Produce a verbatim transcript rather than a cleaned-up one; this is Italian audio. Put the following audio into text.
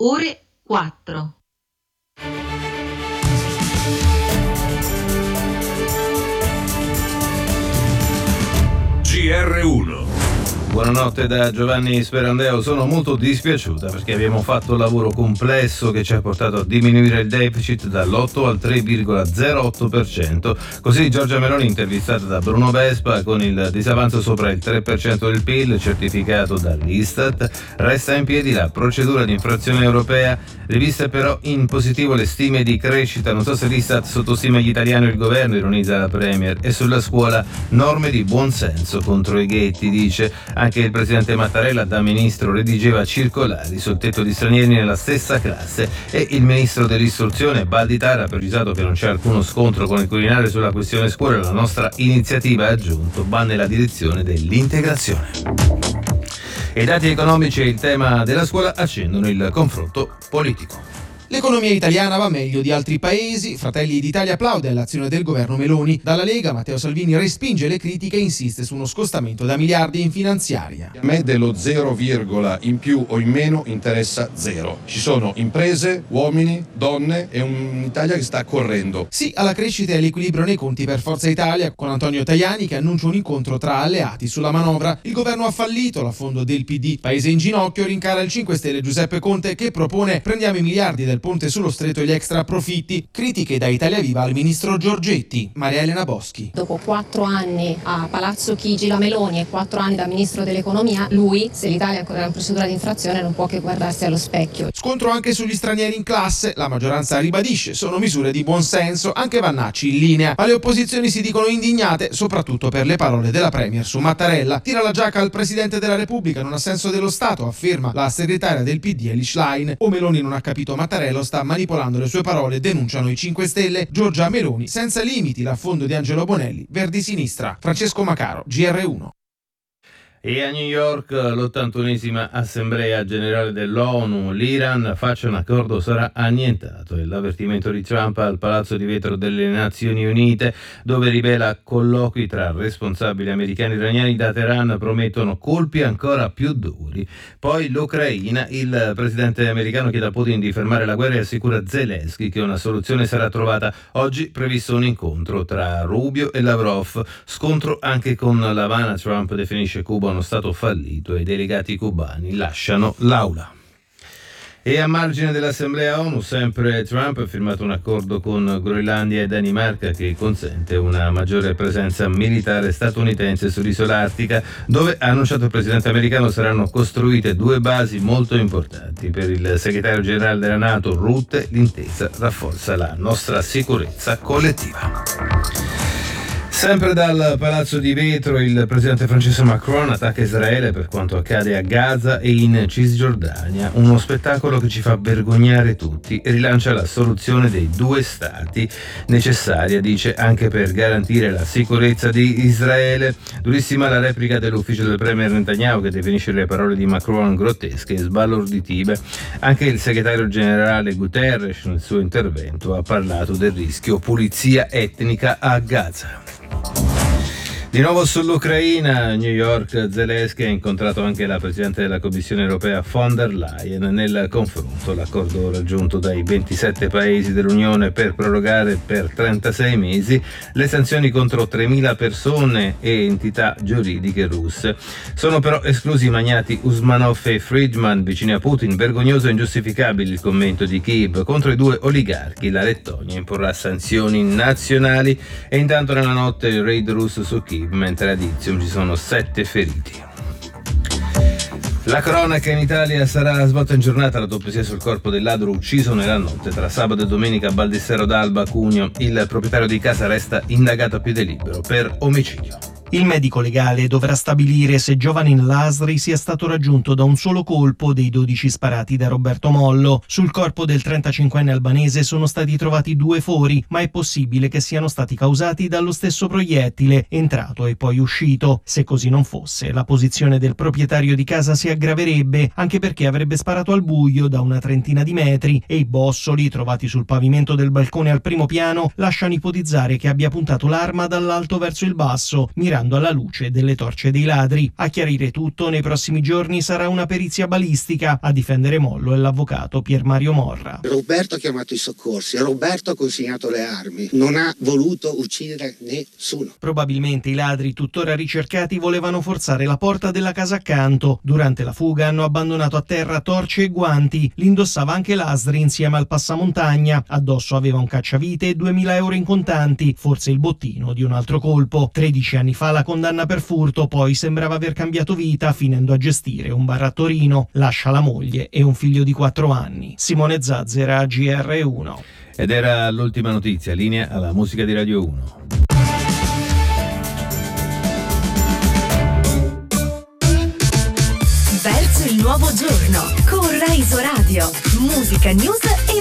ore quattro. G R uno. Buonanotte da Giovanni Sperandeo. Sono molto dispiaciuta perché abbiamo fatto un lavoro complesso che ci ha portato a diminuire il deficit dall'otto al tre virgola zero otto per cento. Così Giorgia Meloni, intervistata da Bruno Vespa, con il disavanzo sopra il tre per cento del P I L certificato dall'Istat. Resta in piedi la procedura di infrazione europea, riviste però in positivo le stime di crescita. Non so se l'Istat sottostima gli italiani o il governo, ironizza la Premier. E sulla scuola norme di buonsenso contro i ghetti, dice. Anche il presidente Mattarella, da ministro, redigeva circolari sul tetto di stranieri nella stessa classe, e il ministro dell'istruzione Valditara ha precisato che non c'è alcuno scontro con il Quirinale sulla questione scuola. La nostra iniziativa, ha aggiunto, va nella direzione dell'integrazione. I dati economici e il tema della scuola accendono il confronto politico. L'economia italiana va meglio di altri paesi. Fratelli d'Italia applaude l'azione del governo Meloni. Dalla Lega Matteo Salvini respinge le critiche e insiste su uno scostamento da miliardi in finanziaria. A me dello zero, in più o in meno interessa zero. Ci sono imprese, uomini, donne e un'Italia che sta correndo. Sì alla crescita e all'equilibrio nei conti per Forza Italia, con Antonio Tajani che annuncia un incontro tra alleati sulla manovra. Il governo ha fallito, l'affondo del P D. Paese in ginocchio, rincara il cinque Stelle Giuseppe Conte, che propone prendiamo i miliardi del ponte sullo stretto e gli extra profitti. Critiche da Italia Viva al ministro Giorgetti. Maria Elena Boschi. Dopo quattro anni a Palazzo Chigi la Meloni e quattro anni da ministro dell'economia, lui, se l'Italia è ancora in procedura di infrazione, non può che guardarsi allo specchio. Scontro anche sugli stranieri in classe. La maggioranza ribadisce sono misure di buonsenso, anche Vannacci in linea, ma le opposizioni si dicono indignate soprattutto per le parole della Premier su Mattarella. Tira la giacca al Presidente della Repubblica, non ha senso dello Stato, afferma la segretaria del P D Elly Schlein. O Meloni non ha capito Mattarella, sta manipolando le sue parole, denunciano i cinque Stelle. Giorgia Meloni senza limiti, l'affondo di Angelo Bonelli, Verdi Sinistra. Francesco Macaro, G R uno. E a New York l'ottantunesima Assemblea Generale dell'ONU, l'Iran faccia un accordo sarà annientato. È l'avvertimento di Trump al Palazzo di Vetro delle Nazioni Unite, dove rivela colloqui tra responsabili americani e iraniani. Da Teheran promettono colpi ancora più duri. Poi l'Ucraina, il presidente americano chiede a Putin di fermare la guerra e assicura Zelensky che una soluzione sarà trovata. Oggi previsto un incontro tra Rubio e Lavrov, scontro anche con l'Havana. Trump definisce Cuba uno stato fallito e i delegati cubani lasciano l'aula. E a margine dell'Assemblea ONU, sempre Trump ha firmato un accordo con Groenlandia e Danimarca che consente una maggiore presenza militare statunitense sull'isola artica, dove, ha annunciato il presidente americano, saranno costruite due basi molto importanti. Per il segretario generale della NATO Rutte, l'intesa rafforza la nostra sicurezza collettiva. Sempre dal Palazzo di Vetro, il presidente francese Macron attacca Israele per quanto accade a Gaza e in Cisgiordania, uno spettacolo che ci fa vergognare tutti, e rilancia la soluzione dei due stati, necessaria, dice, anche per garantire la sicurezza di Israele. Durissima la replica dell'ufficio del premier Netanyahu, che definisce le parole di Macron grottesche e sbalorditive. Anche il segretario generale Guterres nel suo intervento ha parlato del rischio pulizia etnica a Gaza. Di nuovo sull'Ucraina, New York, Zelensky ha incontrato anche la Presidente della Commissione Europea von der Leyen. Nel confronto, l'accordo raggiunto dai ventisette paesi dell'Unione per prorogare per trentasei mesi le sanzioni contro tremila persone e entità giuridiche russe. Sono però esclusi i magnati Usmanov e Friedman, vicini a Putin. Vergognoso e ingiustificabile il commento di Kiev contro i due oligarchi. La Lettonia imporrà sanzioni nazionali. E intanto nella notte il raid russo su Kiev, mentre ad Izium ci sono sette feriti. La cronaca in Italia sarà svolta in giornata. L'autopsia sul corpo del ladro ucciso nella notte tra sabato e domenica a Baldissero d'Alba, Cuneo. Il proprietario di casa resta indagato a piede libero per omicidio. Il medico legale dovrà stabilire se Giovanni Lasri sia stato raggiunto da un solo colpo dei dodici sparati da Roberto Mollo. Sul corpo del trentacinquenne albanese sono stati trovati due fori, ma è possibile che siano stati causati dallo stesso proiettile, entrato e poi uscito. Se così non fosse, la posizione del proprietario di casa si aggraverebbe, anche perché avrebbe sparato al buio da una trentina di metri e i bossoli trovati sul pavimento del balcone al primo piano lasciano ipotizzare che abbia puntato l'arma dall'alto verso il basso, mirando portando alla luce delle torce dei ladri. A chiarire tutto, nei prossimi giorni sarà una perizia balistica. A difendere Mollo è l'avvocato Pier Mario Morra. Roberto ha chiamato i soccorsi, Roberto ha consegnato le armi, non ha voluto uccidere nessuno. Probabilmente i ladri, tuttora ricercati, volevano forzare la porta della casa accanto. Durante la fuga hanno abbandonato a terra torce e guanti. Li indossava anche Lasri insieme al passamontagna. Addosso aveva un cacciavite e duemila euro in contanti, forse il bottino di un altro colpo. tredici anni fa la condanna per furto, poi sembrava aver cambiato vita finendo a gestire un bar a Torino. Lascia la moglie e un figlio di quattro anni. Simone Zazzera, G R uno. Ed era l'ultima notizia, linea alla musica di Radio uno. Verso il nuovo giorno con Rai Radio, musica, news e